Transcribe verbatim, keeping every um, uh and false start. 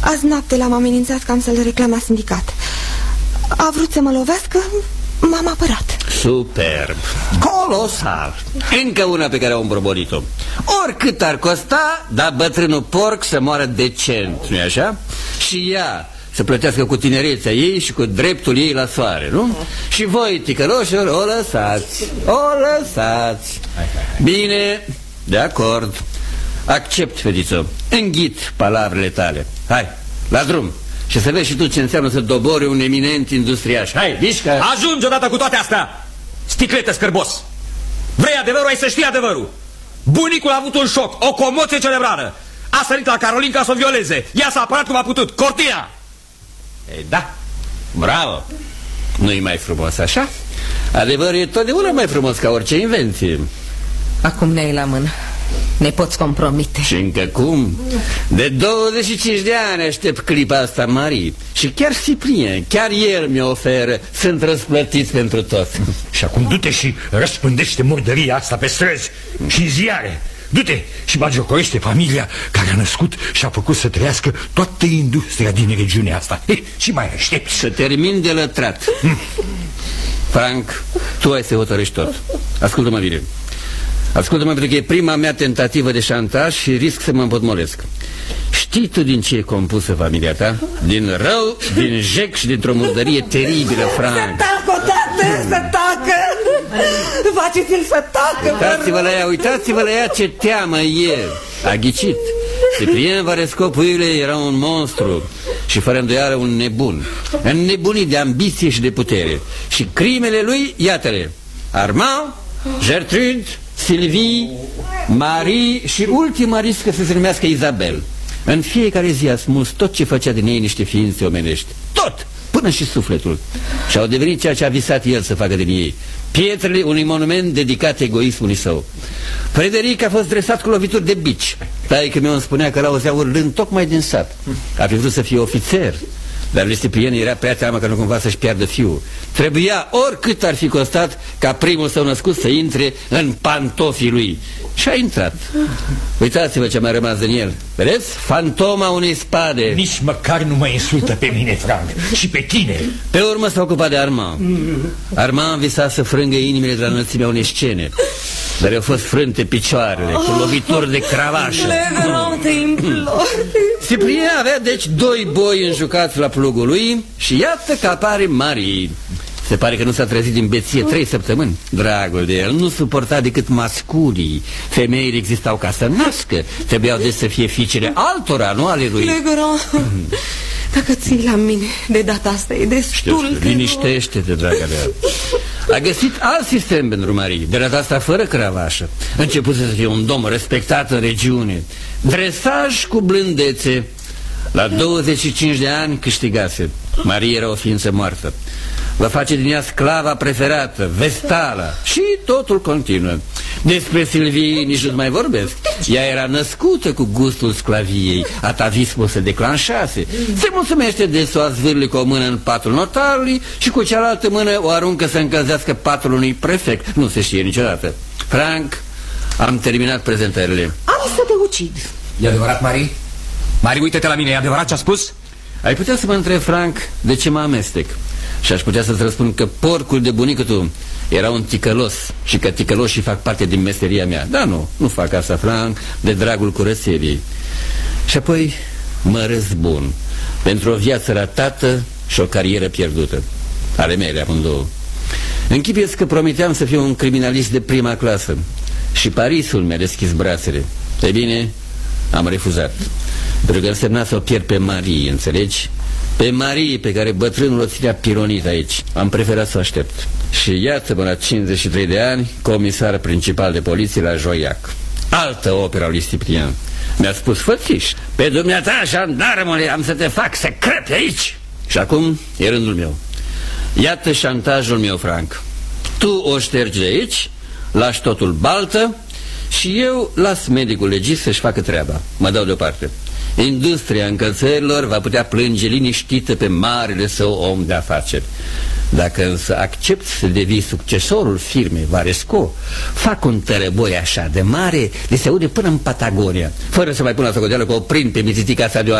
Azi noapte l-am amenințat că am să-l reclam la sindicat. A vrut să mă lovească, m-am apărat. Superb, colosal. Încă una pe care au îmbrobonit-o. Oricât ar costa, dar bătrânul porc să moară decent, nu-i așa? Și ea să plătească cu tinerețea ei și cu dreptul ei la soare, nu? Și voi, ticăloșilor, o lăsați. O lăsați. Bine, de acord. Accept, fetiță. Înghit palavrele tale. Hai, la drum. Și să vezi și tu ce înseamnă să dobori un eminent industriaș. Hai, mișcă! Ajunge odată cu toate astea! Sticletă scârbos! Vrei adevărul, ai să știi adevărul! Bunicul a avut un șoc, o comoție cerebrală. A sărit la Carolin ca să o violeze. Ea s-a apărat cum a putut. Cortina! Ei, da, bravo. Nu-i mai frumos așa? Adevărul e totdeauna mai frumos ca orice invenție. Acum ne-ai la mână. Ne poți compromite. Și încă cum? De douăzeci și cinci de ani aștept clipa asta, Marie. Și chiar Ciprien, chiar el mi oferă. Sunt răsplătiți pentru tot. Și acum du-te și răspândește murdăria asta pe străzi și ziare. Du-te și bagiocorește familia care a născut și a făcut să trăiască toată industria din regiunea asta. Ei, și mai aștepți? Să termin de lătrat. mm. Frank, tu ai să hotărăști tot. Ascultă-mă bine. Ascultă-mă, pentru că e prima mea tentativă de șantaj și risc să mă împotmolesc. Știi tu din ce e compusă familia ta? Din rău, din jec și dintr-o murdărie teribilă, Frank. Să tacă, tată, să tacă! Faceți-l să tacă! Uitați-vă la ea, uitați-vă la ea ce teamă e. A ghicit. Ciprien Varescopuile era un monstru și fără îndoială un nebun, înnebunit de ambiție și de putere. Și crimele lui, iată-le: Armand, Gertrude, Sylvie, Marie și ultima riscă să se numească Isabel. În fiecare zi a smuls tot ce făcea din ei niște ființe omenești. Tot, până și sufletul. Și au devenit ceea ce a visat el să facă din ei: pietrele unui monument dedicat egoismului său. Frederic a fost dresat cu lovituri de bici. Taică meu îmi spunea că l-auzea urlând tocmai din sat. A fi vrut să fie ofițer, dar lui Ciprien era prea teamă că nu cumva să-și piardă fiul. Trebuia, oricât ar fi costat, ca primul său născut să intre în pantofii lui. Și a intrat. Uitați-vă ce mai rămas din el. Vedeți? Fantoma unei spade. Nici măcar nu mă insultă pe mine, Frank. Și pe tine. Pe urmă s-a ocupat de Armand. Armand visa să frângă inimile de la înălțimea unei scene, dar au fost frânte picioarele cu lovituri de cravașă. Legrand, te implor. Ciprien avea deci doi boi înjucați la plugul lui. Și iată că apare Marie. Se pare că nu s-a trezit din beție trei săptămâni. Dragul de el nu suporta decât masculii. Femeile existau ca să nască. Trebuiau deci să fie fiicele altora, nu ale lui. Legrand, dacă ții la mine de data asta e destul. Știu, liniștește-te, draga mea. A găsit alt sistem pentru Marie. De data asta fără cravașă. Început să fie un domn respectat în regiune. Dresaj cu blândețe. La douăzeci și cinci de ani câștigase. Marie era o ființă moartă. Va face din ea sclava preferată, Vestala. Și totul continuă. Despre Sylvie nici nu mai vorbesc. Ea era născută cu gustul sclaviei. Atavismul se declanșase. Se mulțumește de să o zvârli cu o mână în patul notarului și cu cealaltă mână o aruncă să încălzească patul unui prefect. Nu se știe niciodată. Frank, am terminat prezentările. Am să te ucid. E adevărat, Marie? Marie, uite-te la mine, e adevărat ce a spus? Ai putea să mă întreb, Frank, de ce mă amestec? Și aș putea să-ți răspund că porcul de bunică tu era un ticălos și că ticăloșii fac parte din meseria mea. Da, nu, nu fac asta, Frank, de dragul curățeniei. Și apoi mă răzbun pentru o viață ratată și o carieră pierdută. Ale mele, amândouă. Închipuiesc că promiteam să fiu un criminalist de prima clasă și Parisul mi-a deschis brațele. E bine, am refuzat, pentru că însemna să o pierd pe Marie, înțelegi? Pe Marie, pe care bătrânul o ținea pironit aici. Am preferat să o aștept. Și iată-mă la cincizeci și trei de ani, comisar principal de poliție la Joiac. Altă opera lui Ciprien. Mi-a spus: fățiș, pe dumneata, jandarmule, am să te fac să crepi aici. Și acum e rândul meu. Iată șantajul meu, Frank. Tu o ștergi de aici, lași totul baltă și eu las medicul legist să-și facă treaba. Mă dau deoparte. Industria încălțărilor va putea plânge liniștită pe marele său om de afaceri. Dacă însă accept să devii succesorul firmei Varesco, fac un tărăboi așa de mare, de se aude până în Patagonia, fără să mai pun la socoteală că o prind pe mizitica sa de o